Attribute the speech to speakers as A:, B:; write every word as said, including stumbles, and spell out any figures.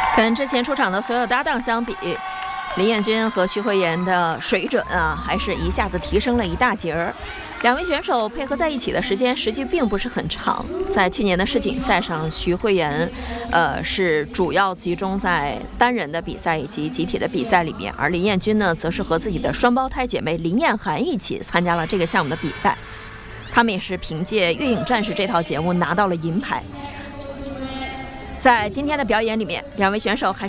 A: 跟之前出场的所有搭档相比，林彦君和徐慧妍的水准啊，还是一下子提升了一大截儿。两位选手配合在一起的时间实际并不是很长。在去年的世锦赛上，徐慧妍，呃，是主要集中在单人的比赛以及集体的比赛里面，而林彦君呢，则是和自己的双胞胎姐妹林彦涵一起参加了这个项目的比赛。他们也是凭借《月影战士》这套节目拿到了银牌。在今天的表演里面，两位选手还是